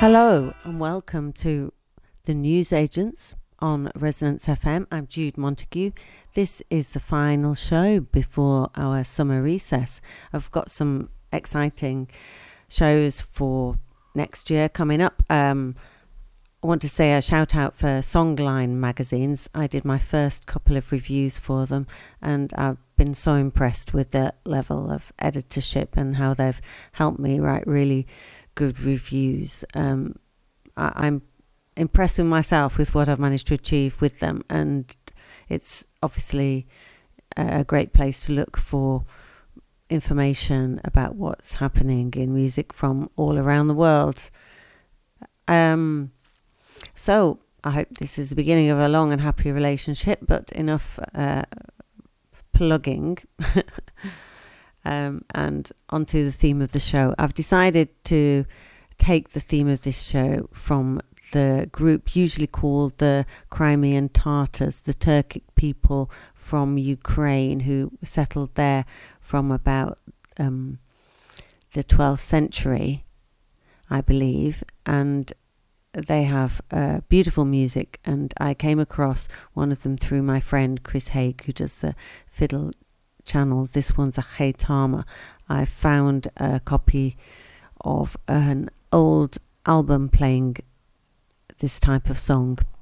Hello and welcome to the News Agents on Resonance FM. I'm Jude Montague. This is the final show before our summer recess. I've got some exciting shows for next year coming up. I want to say a shout out for Songline magazines. I did my first couple of reviews for them and I've been so impressed with their level of editorship and how they've helped me write really good reviews. I'm impressed with myself with what I've managed to achieve with them, and it's obviously a great place to look for information about what's happening in music from all around the world. So I hope this is the beginning of a long and happy relationship, but enough plugging. And onto the theme of the show. I've decided to take the theme of this show from the group usually called the Crimean Tatars, the Turkic people from Ukraine who settled there from about the 12th century, I believe, and they have beautiful music, and I came across one of them through my friend Chris Haig, who does the fiddle channel. This one's a Khaytama. I found a copy of an old album playing this type of song